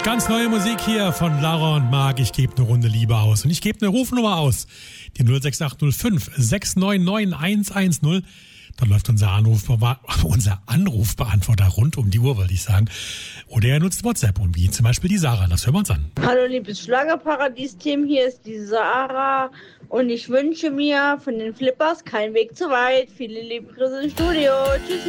Ganz neue Musik hier von Lara und Marc. Ich gebe eine Runde Liebe aus. Und ich gebe eine Rufnummer aus. Die 06805 699 110. Da läuft unser Anrufbeantworter rund um die Uhr, wollte ich sagen. Oder er nutzt WhatsApp, und wie zum Beispiel die Sarah. Das hören wir uns an. Hallo liebes Schlagerparadies-Team, hier ist die Sarah. Und ich wünsche mir von den Flippers keinen Weg zu weit. Viele liebe Grüße im Studio. Tschüssi.